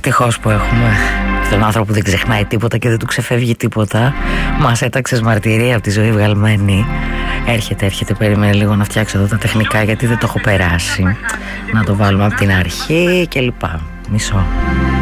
Ευτυχώς που έχουμε τον άνθρωπο που δεν ξεχνάει τίποτα και δεν του ξεφεύγει τίποτα. Μας έταξες μαρτυρία από τη ζωή βγαλμένη. Έρχεται, περίμενε λίγο να φτιάξω εδώ τα τεχνικά, γιατί δεν το έχω περάσει. Να το βάλουμε από την αρχή και λοιπά. Μισό.